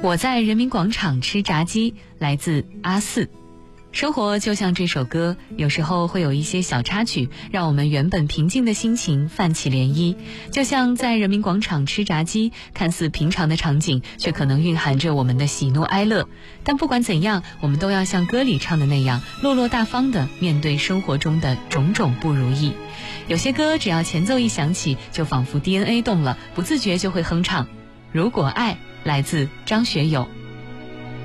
我在人民广场吃炸鸡，来自阿四。生活就像这首歌，有时候会有一些小插曲，让我们原本平静的心情泛起涟漪。就像在人民广场吃炸鸡，看似平常的场景，却可能蕴含着我们的喜怒哀乐。但不管怎样，我们都要像歌里唱的那样，落落大方地面对生活中的种种不如意。有些歌只要前奏一响起，就仿佛 DNA 动了，不自觉就会哼唱。如果爱，来自张学友。